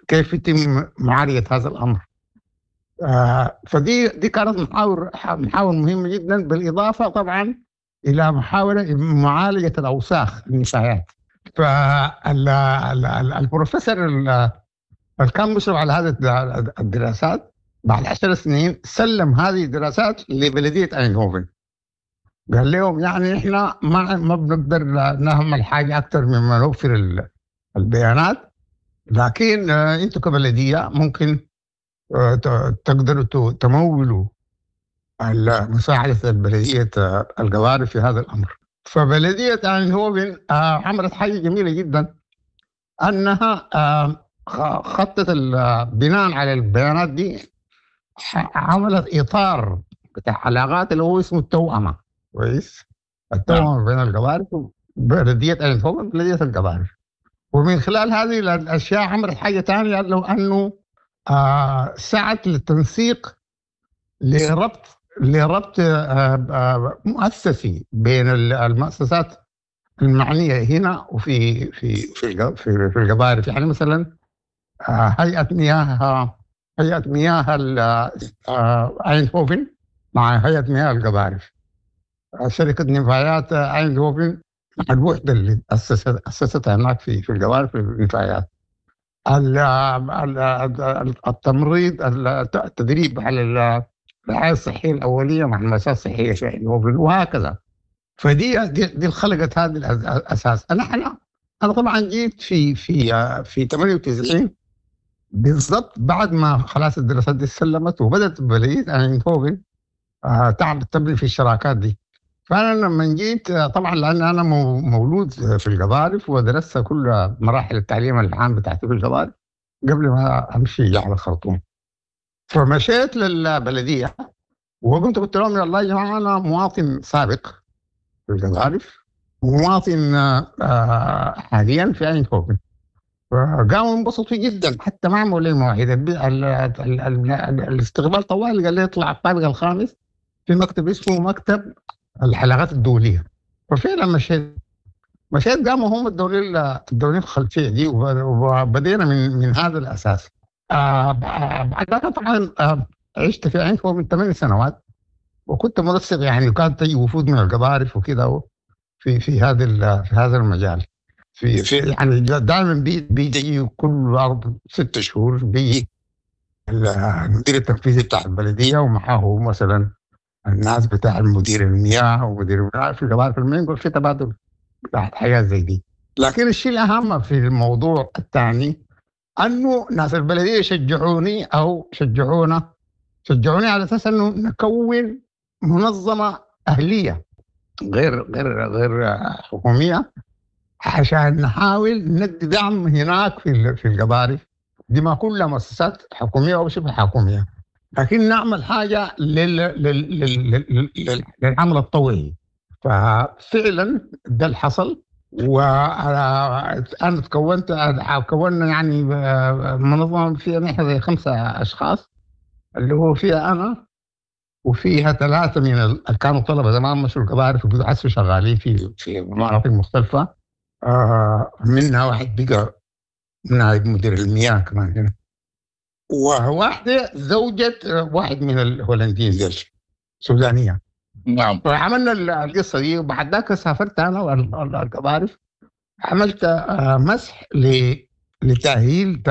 كيف يتم معالجة هذا الأمر. فدي كانت محاور مهمة جدا، بالإضافة طبعا إلى محاولة معالجة الأوساخ النفايات. فالبروفيسور اللي كان مشرف على هذه الدراسات بعد 10 سنين سلم هذه الدراسات لبلدية أيندهوفن، قال لهم يعني إحنا ما بنقدر نعمل حاجة أكثر مما نوفر البيانات، لكن أنتم كبلدية ممكن تقدروا تمولوا مساعدة البلدية القوارب في هذا الأمر. فبلدية أيندهوفن عملت حاجة جميلة جدا، أنها خطت بناء على البيانات دي عملت إطار بتاع علاقات اللي هو اسمه التوأمة. كويس، التوأمة بين القوارب، بلدية أيندهوفن بلدية القوارب. ومن خلال هذه الأشياء عملت حاجة ثانية، لو أنه سعت للتنسيق لربط مؤسسي بين المؤسسات المعنية هنا وفي في في في القبائل. يعني مثلا هيئة مياه أيندهوفن مع هيئة مياه القبائل، شركة نفايات أيندهوفن مع الوحدة اللي أسستها هناك في القبائل في النفايات، التمريض، التدريب على الرعاية الصحية الأولية مع المؤسسات الصحية في أيندهوفن، وهكذا. فدي دي خلقت هذا الأساس. أنا طبعا جيت في 98 بالضبط بعد ما خلاص الدراسات دي سلمت، وبدأت بلدية أيندهوفن تبني في الشراكات دي. فأنا لما جيت طبعا لأن أنا مولود في القبارف ودرست كل مراحل التعليم العام بتاعتي في القبارف قبل ما أمشي على الخرطوم، فمشيت للبلدية وقمت قلت لهم يا الله يا جماعة أنا مواطن سابق في القبارف ومواطن حاليا في أيندهوفن. فقاموا انبسطوا جدا، حتى ما عملوا لي مواعيد. الاستقبال طوال، قال لي اطلع الطابق الخامس في مكتب اسمه مكتب الحلقات الدولية. وفعلا مشيت قاموا هم الدولين الخلفية دي، وبدينا من هذا الأساس. بعدها طبعا عشت في أيندهوفن 8 سنوات، وكنت منسق يعني، وكانت تجي وفود من القبارف وكده في هذا المجال. في يعني دائما بيجي كل 6 شهور بيجي المدير التنفيذي بتاع البلدية ومعه مثلا الناس بتاع المدير المياه ومدير المياه في القبائل، في المنقل في تبادل بتاعت حياة زي دي. لكن الشيء الأهم في الموضوع الثاني أنه ناس البلدية شجعوني على أساس أنه نكون منظمة أهلية غير حكومية، عشان نحاول ندي دعم هناك في القبارف دي، ما كلها مؤسسات حكومية أو شبه حكومية، لكن نعمل حاجة للعمل الطوعي. ففعلا ده اللي حصل، وأنا كونا يعني منظمة فيها نحن زي 5 أشخاص، اللي هو فيها أنا وفيها 3 من اللي كانوا طلبة زمان مشوا القبارف وبيحسوا شغالين في مناطق مختلفة. منها واحد بقى نائب مدير المياه كمان هنا، وواحدة زوجة واحد من الهولنديين ديل سودانية. نعم. فعملنا القصة دي، وبعد ذاك سافرت أنا والقبارف، عملت مسح لتأهيل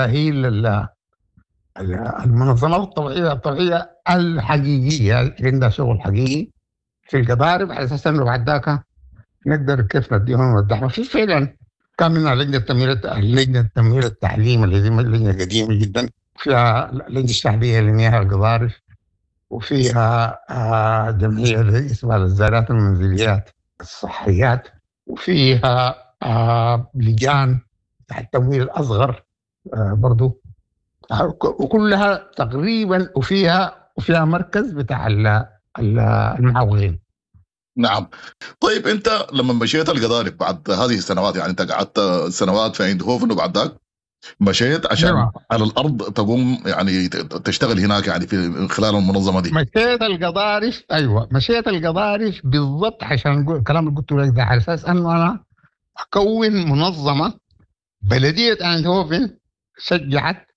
المنظمات الطوعية الحقيقية اللي عندها شغل حقيقي في القبارف، على أساس إنه بعد ذاك نقدر كيف نديهم الدعم. في فعلا كان منها لجنة تمويل التعليم اللي دي لجنة قديمة جدا، فيها لجنة الشعبية لمياه القبارف، وفيها جمعية اللي اسمها الزارات المنزليات الصحيات، وفيها لجان تحت التمويل الأصغر برضو، وكلها تقريبا، وفيها مركز بتاع المعاونين. نعم. طيب انت لما مشيت القضارف بعد هذه السنوات، يعني انت قعدت سنوات في أيندهوفن وبعد ذاك مشيت عشان على الارض تقوم يعني تشتغل هناك يعني في خلال المنظمه دي. مشيت القضارف بالضبط عشان الكلام اللي قلته لك ده، على اساس انه انا اكون منظمه. بلديه أيندهوفن شجعت